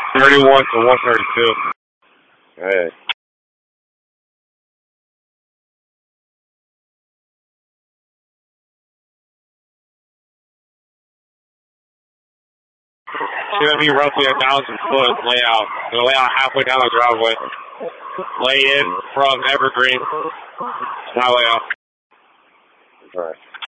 31 to 132. Hey. It's going to be roughly 1,000 foot layout. Going to lay out halfway down the driveway. Lay in from Evergreen. Now lay out. All right.